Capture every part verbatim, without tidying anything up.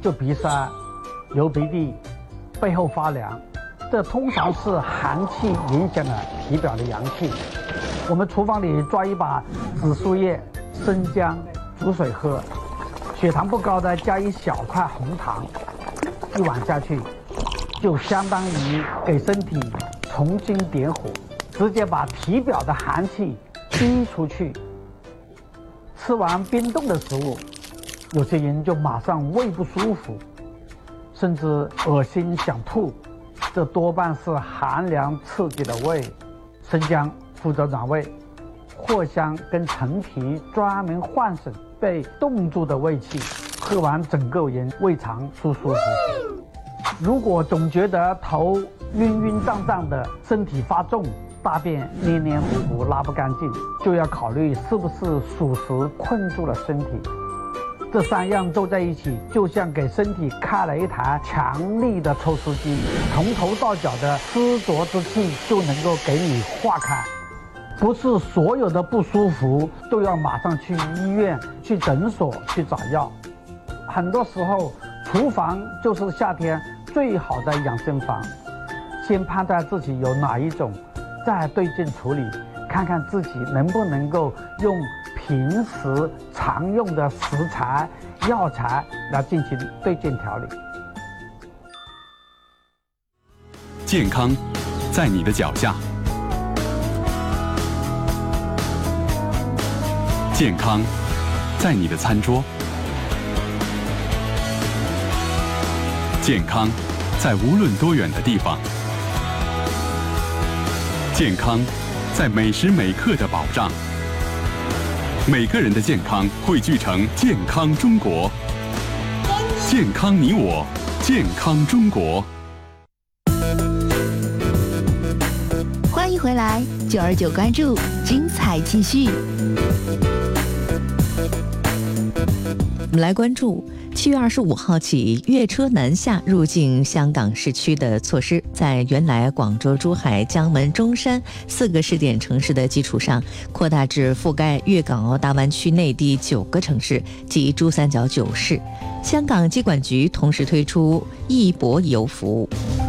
就鼻塞、流鼻涕、背后发凉，这通常是寒气影响了体表的阳气。我们厨房里抓一把紫苏叶、生姜，煮水喝，血糖不高的加一小块红糖，一碗下去，就相当于给身体重新点火，直接把体表的寒气逼出去。吃完冰冻的食物，有些人就马上胃不舒服，甚至恶心想吐，这多半是寒凉刺激的胃。生姜负责暖胃，藿香跟陈皮专门唤醒被冻住的胃气，喝完整个人胃肠舒舒服服。如果总觉得头晕晕胀胀的，身体发重，大便黏黏糊糊拉不干净，就要考虑是不是属实困住了身体。这三样都在一起，就像给身体开了一台强力的抽湿机，从头到脚的湿浊之气就能够给你化开。不是所有的不舒服都要马上去医院、去诊所去找药。很多时候，厨房就是夏天最好的养生房。先判断自己有哪一种，再对症处理，看看自己能不能够用平时常用的食材、药材来进行对症调理。 健康在你的脚下，健康在你的餐桌，健康在无论多远的地方，健康在每时每刻的保障。每个人的健康汇聚成健康中国，健康你我，健康中国。 欢迎回来，九二九关注，精彩继续。我们来关注七月二十五号起，粤车南下入境香港市区的措施，在原来广州、珠海、江门、中山四个试点城市的基础上，扩大至覆盖粤港澳大湾区内地九个城市及珠三角九市。香港机管局同时推出易博游服务。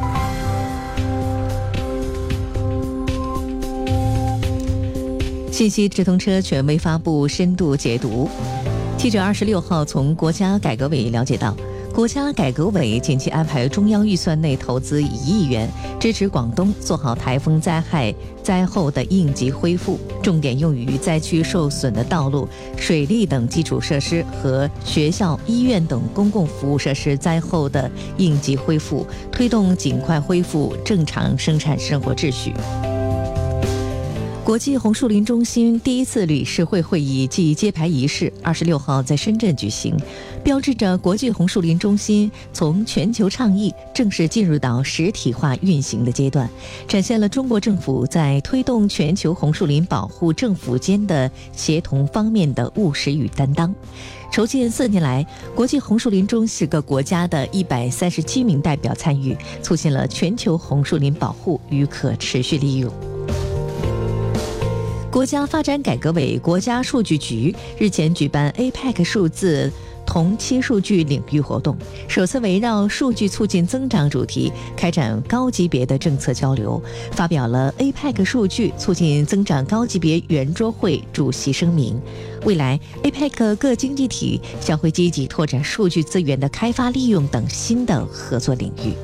信息直通车权威发布深度解读。记者二十六号从国家改革委了解到，国家改革委近期安排中央预算内投资一亿元，支持广东做好台风灾害灾后的应急恢复，重点用于灾区受损的道路、水利等基础设施和学校、医院等公共服务设施灾后的应急恢复，推动尽快恢复正常生产生活秩序。国际红树林中心第一次理事会会议暨揭牌仪式二十六号在深圳举行，标志着国际红树林中心从全球倡议正式进入到实体化运行的阶段，展现了中国政府在推动全球红树林保护政府间的协同方面的务实与担当。筹建四年来，国际红树林中十个国家的一百三十七名代表参与，促进了全球红树林保护与可持续利用。国家发展改革委、国家数据局日前举办 A P E C 数字同期数据领域活动，首次围绕数据促进增长主题开展高级别的政策交流，发表了 A P E C 数据促进增长高级别圆桌会主席声明。未来 A P E C 各经济体将会积极拓展数据资源的开发利用等新的合作领域。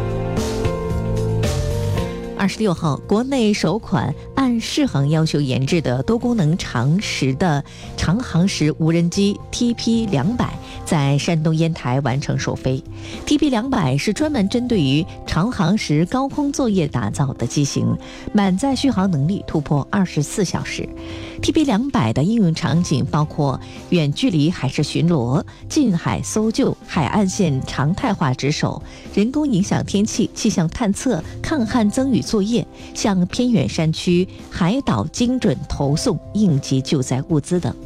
二十六号，国内首款按适航要求研制的多功能长时的长航时无人机 T P 两百在山东烟台完成首飞。T P 两百是专门针对于长航时高空作业打造的机型，满载续航能力突破二十四小时。T P 两百的应用场景包括远距离海事巡逻、近海搜救、海岸线常态化值守、人工影响天气、气象探测、抗旱增雨作业，向偏远山区、海岛精准投送应急救灾物资等。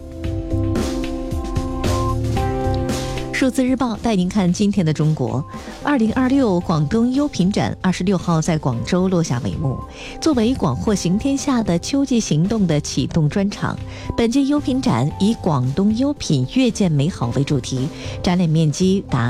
数字日报带您看今天的中国。二零二六广东优品展二十六号在广州落下帷幕。作为广货行天下的秋季行动的启动专场，本届优品展以广东优品越见美好为主题，展览面积达